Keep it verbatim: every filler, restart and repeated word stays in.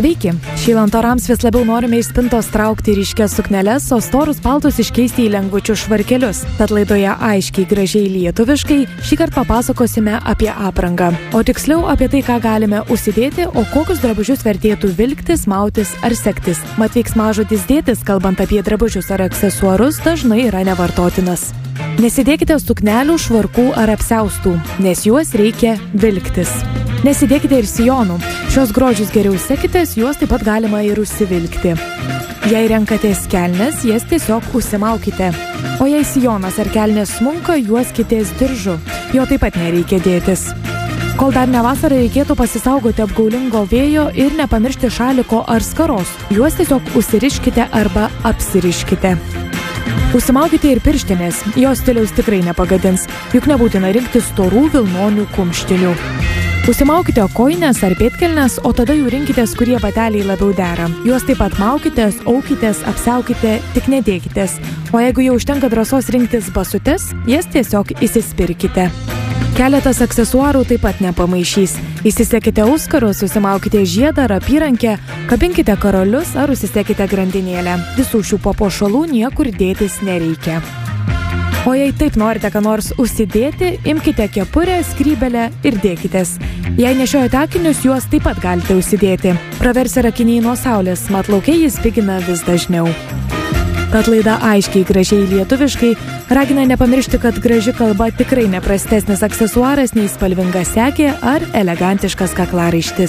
Sveiki! Šylant orams vis labiau norime iš spintos traukti ryškias sukneles, o storus paltus iškeisti į lengvučius švarkelius. Tad laidoje aiškiai gražiai lietuviškai šįkart papasakosime apie aprangą. O tiksliau apie tai, ką galime užsidėti, o kokius drabužius vertėtų vilktis, mautis ar sektis. Mat veiksmažodis dėtis, kalbant apie drabužius ar aksesuarus, dažnai yra nevartotinas. Nesidėkite suknelių, švarkų ar apsiaustų, nes juos reikia vilktis. Nesidėkite ir sijonų. Šios grožius geriau sekitės, juos taip pat galima ir užsivilkti. Jei renkatės kelnes, jas tiesiog užsimaukite. O jei sijonas ar kelnės smunka, juoskitės diržu. Jo taip pat nereikia dėtis. Kol dar ne vasara, reikėtų pasisaugoti apgaulingo vėjo ir nepamiršti šaliko ar skaros. Juos tiesiog užsiriškite arba apsiriškite. Užsimaukite ir pirštinės. Jos stiliaus tikrai nepagadins, juk nebūtina rinktis storų vilnonių kumštinių. Užsimaukite kojines ar pėdkelnes, o tada jau rinkitės, kurie bateliai labiau dera. Juos taip pat maukitės, aukitės, apsiaukite, tik nedėkitės. O jeigu jau užtenka drąsos rinktis basutes, jas tiesiog įsispirkite. Keletas aksesuarų taip pat nepamaišys. Įsisekite auskarus, susimaukite žiedą ar apyrankę, kabinkite karolius ar užsisekite grandinėlę. Visų šių papuošalų niekur dėtis nereikia. O jei taip norite ką nors užsidėti, imkite kepurę, skrybelę ir dėkitės. Jei nešiojate akinius, juos taip pat galite užsidėti. Praversia akiniai nuo saulės, mat lauke jis pigina vis dažniau. Tad laida aiškiai gražiai lietuviškai ragina nepamiršti, kad graži kalba tikrai neprastesnis aksesuaras nei spalvinga sekė ar elegantiškas kaklaraištis.